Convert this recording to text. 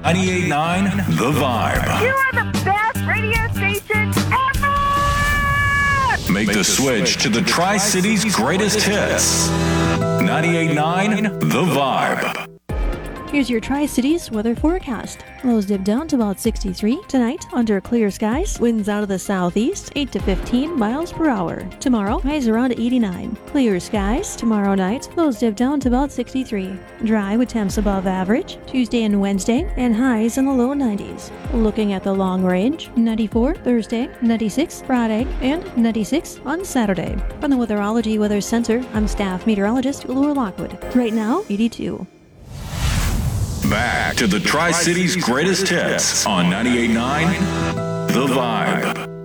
98.9 The Vibe. You are the best radio station ever! Make the switch to the Tri-Cities greatest hits. 98.9 The Vibe. Here's your Tri-Cities weather forecast. Lows dip down to about 63. Tonight, under clear skies, winds out of the southeast, 8 to 15 miles per hour. Tomorrow, highs around 89. Clear skies. Tomorrow night, lows dip down to about 63. Dry with temps above average. Tuesday and Wednesday, and highs in the low 90s. Looking at the long range, 94 Thursday, 96 Friday, and 96 on Saturday. From the Weatherology Weather Center, I'm staff meteorologist Laura Lockwood. Right now, 82. Back to the Tri-Cities greatest hits on 98.9 The Vibe.